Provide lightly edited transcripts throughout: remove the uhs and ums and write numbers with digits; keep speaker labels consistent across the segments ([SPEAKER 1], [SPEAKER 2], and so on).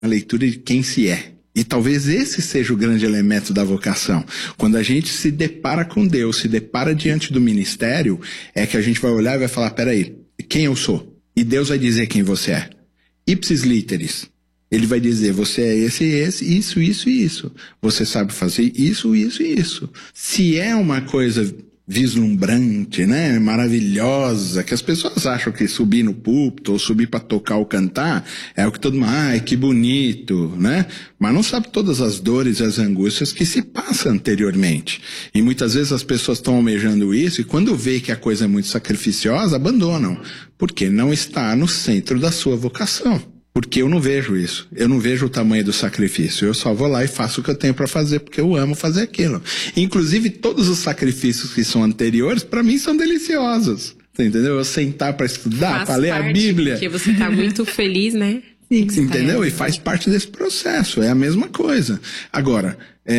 [SPEAKER 1] a leitura de quem se é. E talvez esse seja o grande elemento da vocação. Quando a gente se depara com Deus, se depara diante do ministério, é que a gente vai olhar e vai falar, peraí, quem eu sou? E Deus vai dizer quem você é. Ipsis literis. Ele vai dizer, você é esse, isso e isso. Você sabe fazer isso e isso. Se é uma coisa vislumbrante, né, maravilhosa, que as pessoas acham que subir no púlpito ou subir para tocar ou cantar é o que todo mundo, ai, que bonito, né? Mas não sabe todas as dores e as angústias que se passam anteriormente. E muitas vezes as pessoas estão almejando isso e quando vê que a coisa é muito sacrificiosa, abandonam, porque não está no centro da sua vocação. Porque eu não vejo isso. Eu não vejo o tamanho do sacrifício. Eu só vou lá e faço o que eu tenho para fazer, porque eu amo fazer aquilo. Inclusive, todos os sacrifícios que são anteriores, para mim, são deliciosos. Você entendeu? Eu sentar para estudar, para ler a Bíblia.
[SPEAKER 2] Porque você tá muito feliz, né? Sim,
[SPEAKER 1] entendeu? E faz parte desse processo. É a mesma coisa. Agora,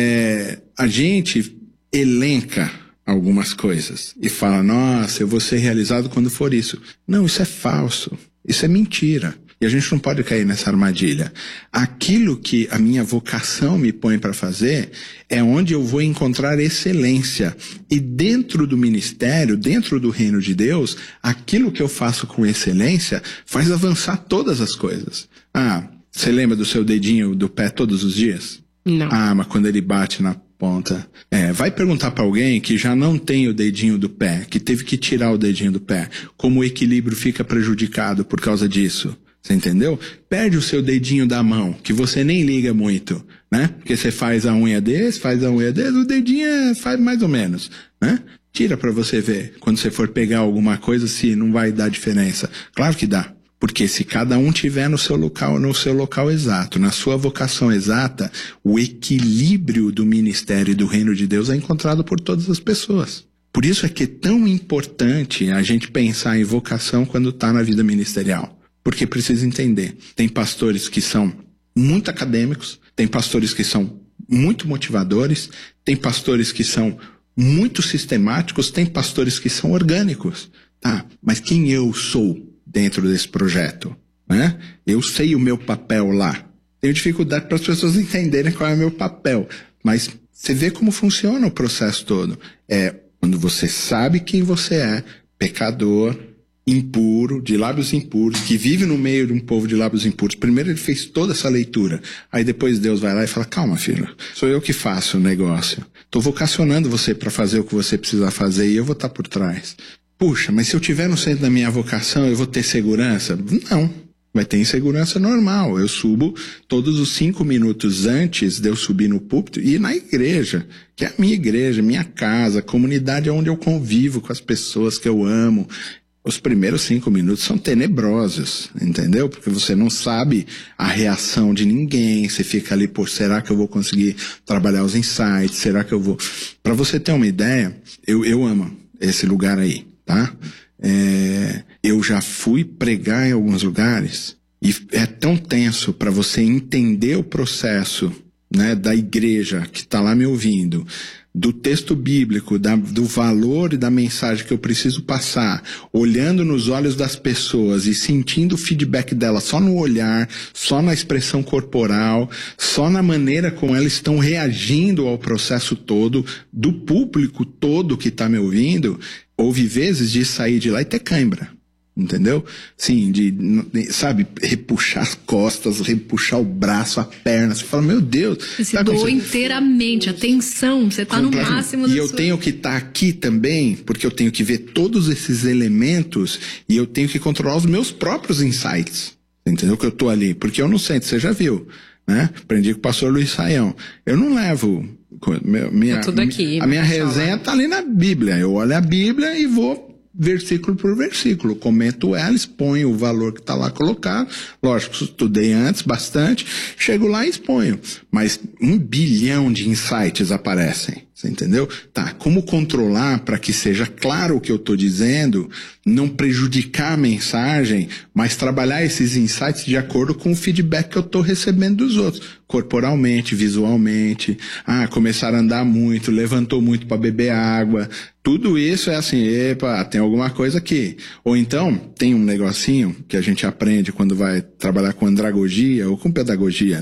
[SPEAKER 1] a gente elenca algumas coisas e fala, nossa, eu vou ser realizado quando for isso. Não, isso é falso. Isso é mentira. E a gente não pode cair nessa armadilha. Aquilo que a minha vocação me põe para fazer é onde eu vou encontrar excelência. E dentro do ministério, dentro do reino de Deus, aquilo que eu faço com excelência faz avançar todas as coisas. Ah, você lembra do seu dedinho do pé todos os dias?
[SPEAKER 2] Não.
[SPEAKER 1] Ah, mas quando ele bate na ponta. Vai perguntar para alguém que já não tem o dedinho do pé, que teve que tirar o dedinho do pé, como o equilíbrio fica prejudicado por causa disso. Você entendeu? Perde o seu dedinho da mão, que você nem liga muito, né? Porque você faz a unha desse, o dedinho faz mais ou menos, né? Tira pra você ver, quando você for pegar alguma coisa, se não vai dar diferença. Claro que dá. Porque se cada um tiver no seu local exato, na sua vocação exata, o equilíbrio do ministério e do reino de Deus é encontrado por todas as pessoas. Por isso é que é tão importante a gente pensar em vocação quando está na vida ministerial. Porque precisa entender, tem pastores que são muito acadêmicos, tem pastores que são muito motivadores, tem pastores que são muito sistemáticos, tem pastores que são orgânicos, tá? Mas quem eu sou dentro desse projeto, né? Eu sei o meu papel lá. Tenho dificuldade para as pessoas entenderem qual é o meu papel, mas você vê como funciona o processo todo. É quando você sabe quem você é, pecador, impuro, de lábios impuros, que vive no meio de um povo de lábios impuros. Primeiro ele fez toda essa leitura. Aí depois Deus vai lá e fala, calma filho, sou eu que faço o negócio. Estou vocacionando você para fazer o que você precisa fazer e eu vou estar por trás. Puxa, mas se eu estiver no centro da minha vocação, eu vou ter segurança? Não. Vai ter insegurança normal. Eu subo todos os 5 minutos antes de eu subir no púlpito e ir na igreja, que é a minha igreja, minha casa, a comunidade onde eu convivo com as pessoas que eu amo. Os primeiros 5 minutos são tenebrosos, entendeu? Porque você não sabe a reação de ninguém, você fica ali, pô, será que eu vou conseguir trabalhar os insights? Será que eu vou... Para você ter uma ideia, eu amo esse lugar aí, tá? Eu já fui pregar em alguns lugares e é tão tenso para você entender o processo, né, da igreja que está lá me ouvindo, do texto bíblico, do valor e da mensagem que eu preciso passar, olhando nos olhos das pessoas e sentindo o feedback delas só no olhar, só na expressão corporal, só na maneira como elas estão reagindo ao processo todo, do público todo que está me ouvindo. Houve vezes de sair de lá e ter cãibra. Entendeu? Sim, sabe, repuxar as costas, repuxar o braço, a perna. Você fala, meu Deus.
[SPEAKER 3] Você doou inteiramente, a tensão, você tá no máximo da
[SPEAKER 1] E eu tenho que estar aqui também, porque eu tenho que ver todos esses elementos e eu tenho que controlar os meus próprios insights. Entendeu? Que eu tô ali, porque eu não sento, você já viu, né? Aprendi com o pastor Luiz Saião. Eu não levo...
[SPEAKER 2] tudo aqui,
[SPEAKER 1] a minha resenha tá ali na Bíblia. Eu olho a Bíblia e vou... versículo por versículo, comento ela, exponho o valor que está lá colocado, lógico, estudei antes bastante, chego lá e exponho, mas 1 bilhão de insights aparecem, Você entendeu? Tá, como controlar para que seja claro o que eu estou dizendo, não prejudicar a mensagem, mas trabalhar esses insights de acordo com o feedback que eu estou recebendo dos outros, corporalmente, visualmente, começaram a andar muito, levantou muito para beber água, tudo isso é assim, epa, tem alguma coisa aqui. Ou então, tem um negocinho que a gente aprende quando vai trabalhar com andragogia ou com pedagogia,